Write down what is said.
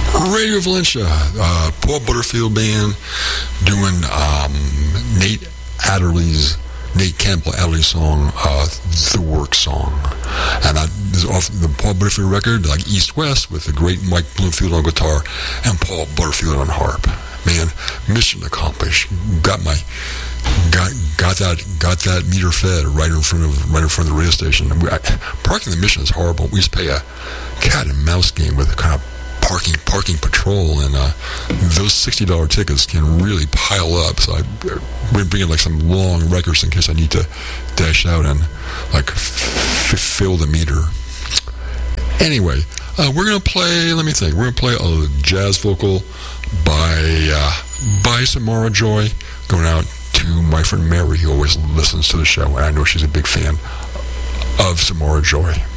Radio Valencia, Paul Butterfield Band doing Nate Campbell Adderley's song, The Work Song. And this is off the Paul Butterfield record, like East West, with the great Mike Bloomfield on guitar and Paul Butterfield on harp. Man, mission accomplished. Got that meter fed right in front of the radio station. Parking the Mission is horrible. We used to play a cat and mouse game with a kind of parking patrol, and those $60 tickets can really pile up. So we're bringing like some long records in case I need to dash out and like fill the meter. Anyway, we're gonna play. Let me think. We're gonna play a jazz vocal by Samara Joy, going out to my friend Mary, who always listens to the show, and I know she's a big fan of Samara Joy.